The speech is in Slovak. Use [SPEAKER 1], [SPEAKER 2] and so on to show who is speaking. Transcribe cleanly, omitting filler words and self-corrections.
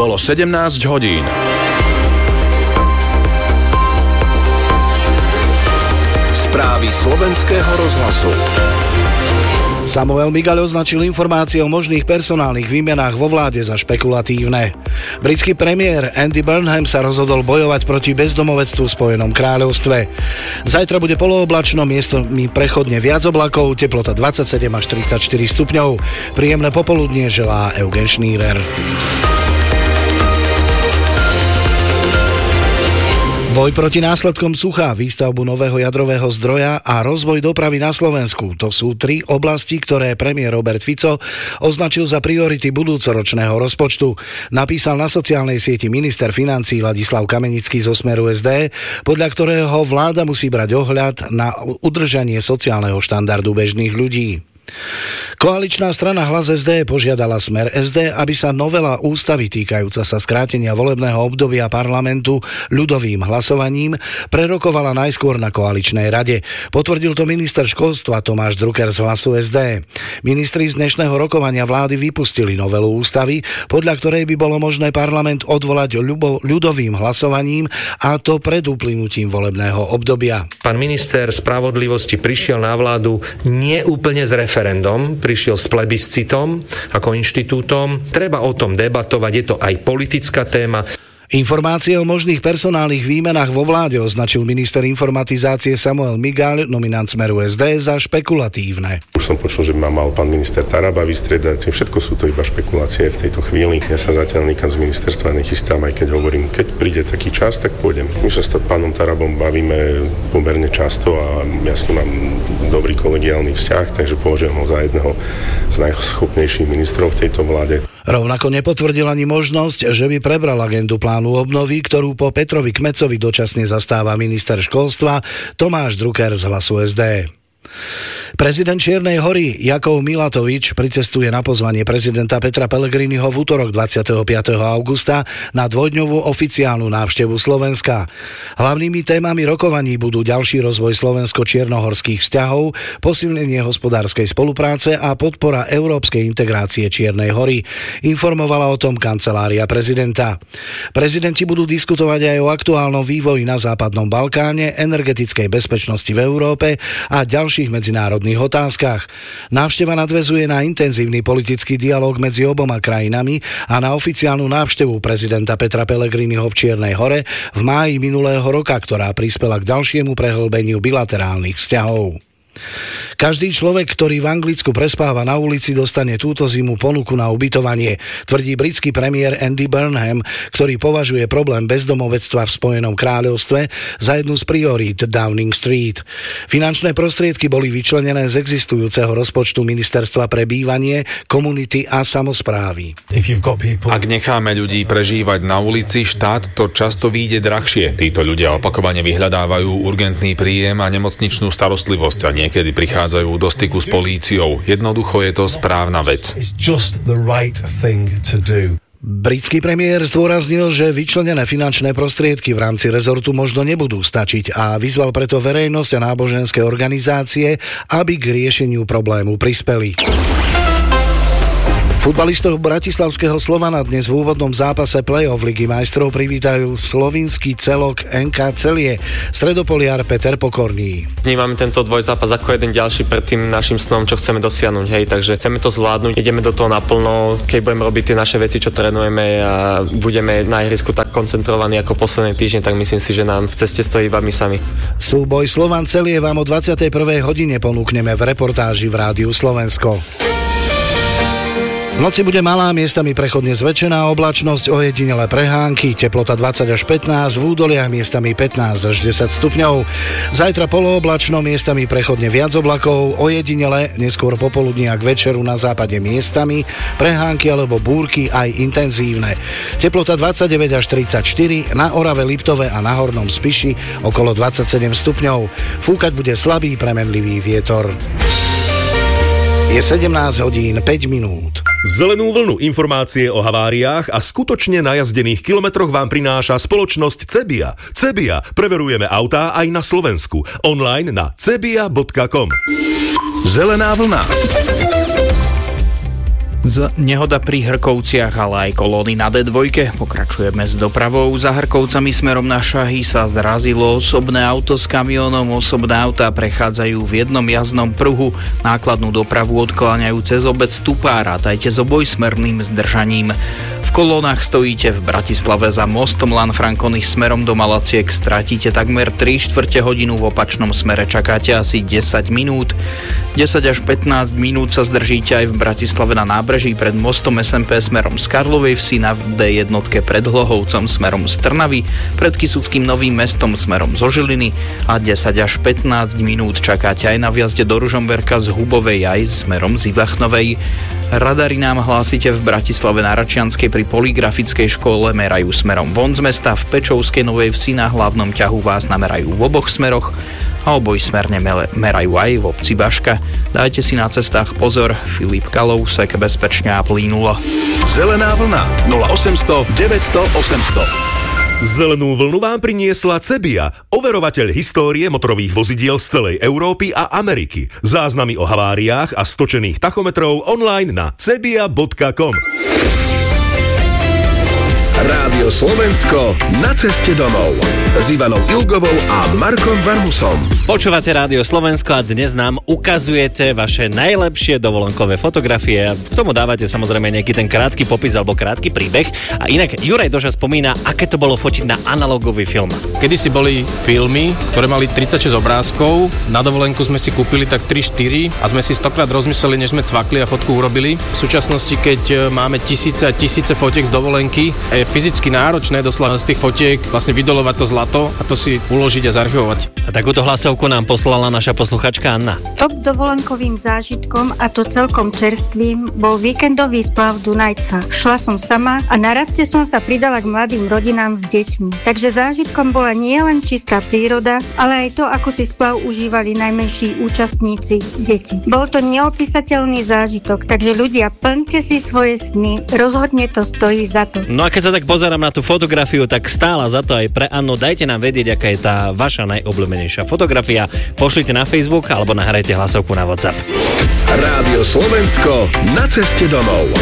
[SPEAKER 1] Bolo 17 hodín. Správy slovenského rozhlasu.
[SPEAKER 2] Samuel Migaľ označil informácie o možných personálnych výmenách vo vláde za špekulatívne. Britský premiér Andy Burnham sa rozhodol bojovať proti bezdomovectvu v Spojenom kráľovstve. Zajtra bude polooblačno, miestami prechodne viac oblakov, teplota 27 až 34 stupňov. Príjemné popoludnie želá Eugen Šnírer. Boj proti následkom sucha, výstavbu nového jadrového zdroja a rozvoj dopravy na Slovensku. To sú 3 oblasti, ktoré premiér Robert Fico označil za priority budúcoročného rozpočtu. Napísal na sociálnej sieti minister financií Ladislav Kamenický zo Smeru SD, podľa ktorého vláda musí brať ohľad na udržanie sociálneho štandardu bežných ľudí. Koaličná strana Hlas SD požiadala Smer SD, aby sa novela ústavy týkajúca sa skrátenia volebného obdobia parlamentu ľudovým hlasovaním prerokovala najskôr na koaličnej rade. Potvrdil to minister školstva Tomáš Drucker z Hlasu SD. Ministri z dnešného rokovania vlády vypustili novelu ústavy, podľa ktorej by bolo možné parlament odvolať ľudovým hlasovaním, a to pred uplynutím volebného obdobia.
[SPEAKER 3] Pán minister spravodlivosti prišiel na vládu nie úplne s referendum, prišiel s plebiscitom ako inštitútom. Treba o tom debatovať, je to aj politická téma.
[SPEAKER 2] Informácie o možných personálnych výmenách vo vláde označil minister informatizácie Samuel Migaľ, nominant Smeru SD, za špekulatívne.
[SPEAKER 4] Už som počul, že ma mal pán minister Taraba vystriedať. Všetko sú to iba špekulácie v tejto chvíli. Ja sa zatiaľ nikam z ministerstva nechystám, aj keď hovorím, keď príde taký čas, tak pôjdem. My sa s pánom Tarabom bavíme pomerne často a ja s ním mám dobrý kolegiálny vzťah, takže považujem ho za jedného z najschopnejších ministrov v tejto vláde.
[SPEAKER 2] Rovnako nepotvrdil ani možnosť, že by prebral agendu plánu obnovy, ktorú po Petrovi Kmecovi dočasne zastáva minister školstva Tomáš Drucker z Hlasu SD. Prezident Čiernej Hory Jakov Milatovič pricestuje na pozvanie prezidenta Petra Pellegriniho v utorok 25. augusta na dvojdňovú oficiálnu návštevu Slovenska. Hlavnými témami rokovaní budú ďalší rozvoj slovensko-čiernohorských vzťahov, posilnenie hospodárskej spolupráce a podpora európskej integrácie Čiernej Hory. Informovala o tom kancelária prezidenta. Prezidenti budú diskutovať aj o aktuálnom vývoji na západnom Balkáne, energetickej bezpečnosti v Európe a ďalších medzinárodných otázkach. Návšteva nadväzuje na intenzívny politický dialóg medzi oboma krajinami a na oficiálnu návštevu prezidenta Petra Pellegriniho v Čiernej Hore v máji minulého roka, ktorá prispela k ďalšiemu prehlbeniu bilaterálnych vzťahov. Každý človek, ktorý v Anglicku prespáva na ulici, dostane túto zimu ponuku na ubytovanie, tvrdí britský premiér Andy Burnham, ktorý považuje problém bezdomovectva v Spojenom kráľovstve za jednu z priorít Downing Street. Finančné prostriedky boli vyčlenené z existujúceho rozpočtu Ministerstva pre bývanie, komunity a samosprávy.
[SPEAKER 5] Ak necháme ľudí prežívať na ulici, štát to často vyjde drahšie. Títo ľudia opakovane vyhľadávajú urgentný príjem a nemocničnú starostlivosť a niekedy prichádzajú do styku s políciou. Jednoducho je to správna vec.
[SPEAKER 2] Britský premiér zdôraznil, že vyčlenené finančné prostriedky v rámci rezortu možno nebudú stačiť a vyzval preto verejnosť a náboženské organizácie, aby k riešeniu problému prispeli. Futbalistov bratislavského Slovana dnes v úvodnom zápase play-off Ligy majstrov privítajú slovinský celok NK Celie, stredopoliar Peter Pokorný.
[SPEAKER 6] Vnímame tento dvojzápas ako jeden ďalší pred tým našim snom, čo chceme dosiahnuť, hej, takže chceme to zvládnuť, ideme do toho naplno, keď budeme robiť tie naše veci, čo trénujeme a budeme na ihrisku tak koncentrovaní ako posledné týždne, tak myslím si, že nám v ceste stojí iba my sami.
[SPEAKER 2] Súboj Slovan Celie vám o 21. hodine ponúkneme v reportáži v Rádiu Slovensko. V noci bude malá, miestami prechodne zväčšená oblačnosť, ojedinelé prehánky, teplota 20 až 15, v údoliach miestami 15 až 10 stupňov. Zajtra polooblačno, miestami prechodne viac oblakov, ojedinele, neskôr popoludní a k večeru na západe miestami, prehánky alebo búrky aj intenzívne. Teplota 29 až 34, na Orave, Liptove a na Hornom Spiši okolo 27 stupňov. Fúkať bude slabý premenlivý vietor. Je 17 hodín 5 minút.
[SPEAKER 7] Zelenú vlnu informácie o haváriách a skutočne najazdených kilometroch vám prináša spoločnosť Cebia. Cebia. Preverujeme autá aj na Slovensku. Online na cebia.com.
[SPEAKER 1] Zelená vlna.
[SPEAKER 8] Nehoda pri Hrkovciach, ale aj kolóny na D2. Pokračujeme s dopravou. Za Hrkovcami smerom na Šahy sa zrazilo osobné auto s kamiónom. Osobné autá prechádzajú v jednom jazdnom pruhu. Nákladnú dopravu odkláňajú cez obec Tupára. Dajte s obojsmerným zdržaním. V kolónach stojíte v Bratislave za mostom Lanfranconi smerom do Malaciek. Stratíte takmer 3/4 hodinu, v opačnom smere čakáte asi 10 minút. 10 až 15 minút sa zdržíte aj v Bratislave na nábreží pred mostom SMP smerom z Karlovej Vsi, na D1 pred Hlohovcom smerom z Trnavy, pred Kysuckým Novým Mestom smerom zo Žiliny a 10 až 15 minút čakáte aj na vjazde do Ružomberka z Hubovej aj smerom z Ivachnovej. Radary nám hlásite v Bratislave na Račianskej pri Poligrafickej škole, merajú smerom von z mesta, v Pečovskej Novej Vsi na hlavnom ťahu vás namerajú v oboch smeroch a obojsmerne merajú aj v obci Baška. Dajte si na cestách pozor. Filip Kalousek, bezpečne a plynulo.
[SPEAKER 1] Zelená vlna 0800 900 800.
[SPEAKER 7] Zelenú vlnu vám priniesla Cebia, overovateľ histórie motorových vozidiel z celej Európy a Ameriky. Záznamy o haváriách a stočených tachometrov online na cebia.com.
[SPEAKER 1] Rádio Slovensko na ceste domov s Ivanou Ilgovou a Markom Varmusom.
[SPEAKER 9] Počúvate Rádio Slovensko a dnes nám ukazujete vaše najlepšie dovolenkové fotografie. K tomu dávate samozrejme nejaký ten krátky popis alebo krátky príbeh. A inak Juraj Doža spomína, aké to bolo fotiť na analogový film.
[SPEAKER 10] Kedysi boli filmy, ktoré mali 36 obrázkov. Na dovolenku sme si kúpili tak 3-4 a sme si 100-krát rozmysleli, než sme cvakli a fotku urobili. V súčasnosti, keď máme tisíce a tisíce fotiek z dovolenky, je fyzicky náročné doslova z tých fotiek vlastne vydolovať to zlato a to si uložiť a zarchivovať.
[SPEAKER 9] A takúto hlasovku nám poslala naša posluchačka Anna.
[SPEAKER 11] Top dovolenkovým zážitkom, a to celkom čerstvým, bol víkendový splav Dunajca. Šla som sama a na rafte som sa pridala k mladým rodinám s deťmi. Takže zážitkom bola nielen čistá príroda, ale aj to, ako si splav užívali najmenší účastníci, deti. Bol to neopísateľný zážitok, takže ľudia, plňte si svoje sny, rozhodne to stojí za to.
[SPEAKER 9] No a keď sa tak pozerám na tú fotografiu, tak stála za to aj pre Annu. Dajte nám vedieť, aká je tá vaša najobľúbenejšia fotografia. Pošlite na Facebook alebo nahrajte hlasovku na WhatsApp.
[SPEAKER 1] Rádio Slovensko na ceste domov.